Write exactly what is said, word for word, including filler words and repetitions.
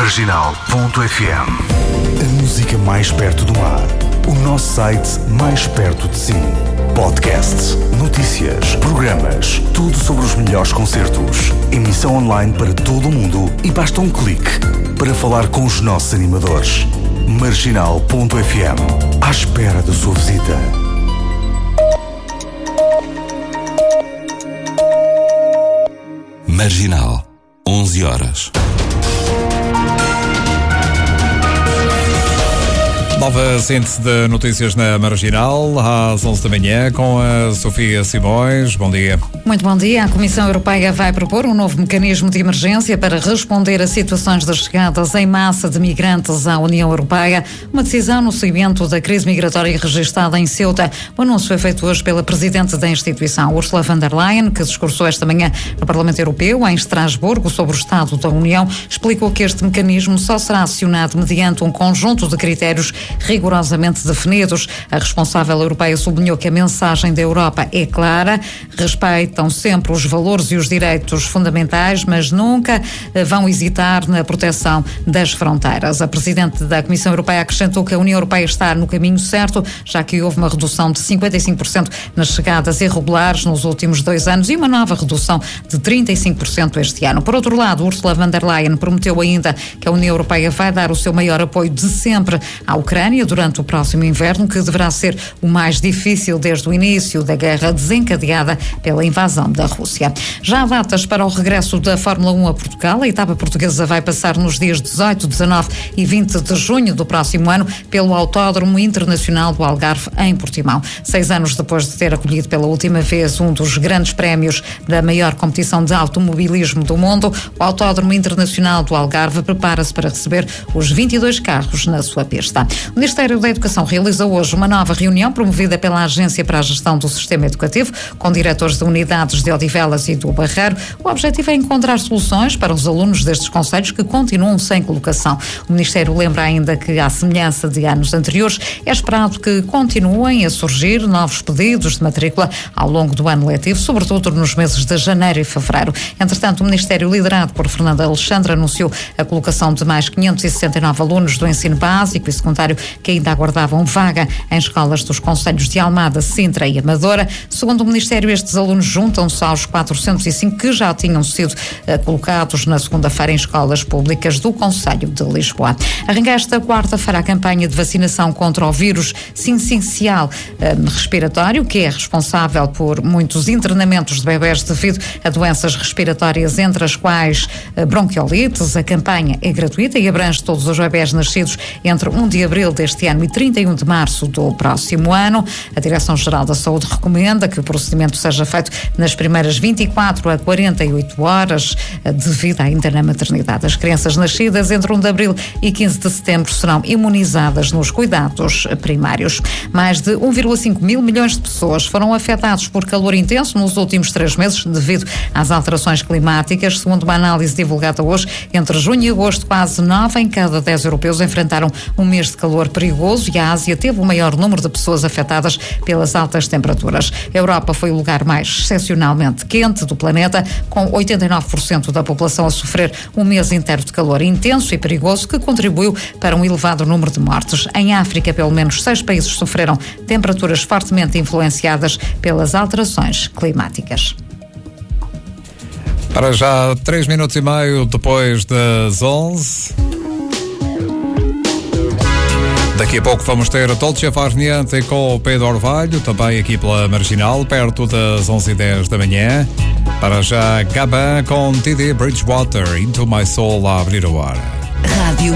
Marginal ponto F M. A música mais perto do mar. O nosso site mais perto de si. Podcasts, notícias, programas, tudo sobre os melhores concertos. Emissão online para todo o mundo e basta um clique para falar com os nossos animadores. Marginal ponto F M. À espera da sua visita. Marginal, onze horas. Nova síntese de notícias na Marginal, às onze da manhã, com a Sofia Simões. Bom dia. Muito bom dia. A Comissão Europeia vai propor um novo mecanismo de emergência para responder a situações de chegadas em massa de migrantes à União Europeia. Uma decisão no seguimento da crise migratória registada em Ceuta. O anúncio foi feito hoje pela Presidente da instituição, Ursula von der Leyen, que discursou esta manhã no Parlamento Europeu, em Estrasburgo, sobre o Estado da União. Explicou que este mecanismo só será acionado mediante um conjunto de critérios rigorosamente definidos. A responsável europeia sublinhou que a mensagem da Europa é clara: respeitam sempre os valores e os direitos fundamentais, mas nunca vão hesitar na proteção das fronteiras. A Presidente da Comissão Europeia acrescentou que a União Europeia está no caminho certo, já que houve uma redução de cinquenta e cinco por cento nas chegadas irregulares nos últimos dois anos e uma nova redução de trinta e cinco por cento este ano. Por outro lado, Ursula von der Leyen prometeu ainda que a União Europeia vai dar o seu maior apoio de sempre à Ucrânia durante o próximo inverno, que deverá ser o mais difícil desde o início da guerra desencadeada pela invasão da Rússia. Já há datas para o regresso da Fórmula um a Portugal. A etapa portuguesa vai passar nos dias dezoito, dezanove e vinte de junho do próximo ano pelo Autódromo Internacional do Algarve, em Portimão. Seis anos depois de ter acolhido pela última vez um dos grandes prémios da maior competição de automobilismo do mundo, o Autódromo Internacional do Algarve prepara-se para receber os vinte e dois carros na sua pista. O Ministério da Educação realiza hoje uma nova reunião promovida pela Agência para a Gestão do Sistema Educativo, com diretores de unidades de Odivelas e do Barreiro. O objetivo é encontrar soluções para os alunos destes concelhos que continuam sem colocação. O Ministério lembra ainda que, à semelhança de anos anteriores, é esperado que continuem a surgir novos pedidos de matrícula ao longo do ano letivo, sobretudo nos meses de janeiro e fevereiro. Entretanto, o Ministério, liderado por Fernando Alexandre, anunciou a colocação de mais quinhentos e sessenta e nove alunos do ensino básico e secundário que ainda aguardavam vaga em escolas dos concelhos de Almada, Sintra e Amadora. Segundo o Ministério, estes alunos juntam-se aos quatrocentos e cinco que já tinham sido uh, colocados na segunda-feira em escolas públicas do concelho de Lisboa. Arranca esta quarta-feira a campanha de vacinação contra o vírus sincicial uh, respiratório, que é responsável por muitos internamentos de bebés devido a doenças respiratórias, entre as quais uh, bronquiolites. A campanha é gratuita e abrange todos os bebés nascidos entre primeiro de abril deste ano e trinta e um de março do próximo ano. A Direção-Geral da Saúde recomenda que o procedimento seja feito nas primeiras vinte e quatro a quarenta e oito horas, devido ainda na maternidade. As crianças nascidas entre primeiro de abril e quinze de setembro serão imunizadas nos cuidados primários. Mais de um vírgula cinco mil milhões de pessoas foram afetados por calor intenso nos últimos três meses devido às alterações climáticas. Segundo uma análise divulgada hoje, entre junho e agosto, quase nove em cada dez europeus enfrentaram um mês de calor perigoso e a Ásia teve o maior número de pessoas afetadas pelas altas temperaturas. A Europa foi o lugar mais excepcionalmente quente do planeta, com oitenta e nove por cento da população a sofrer um mês inteiro de calor intenso e perigoso, que contribuiu para um elevado número de mortes. Em África, pelo menos seis países sofreram temperaturas fortemente influenciadas pelas alterações climáticas. Para já, três minutos e meio depois das onze. Daqui a pouco vamos ter a Dolce Far Niente com o Pedro Orvalho, também aqui pela Marginal, perto das onze e dez da manhã. Para já, Gabin com T D Bridgewater, Into My Soul, a abrir a hora. Rádio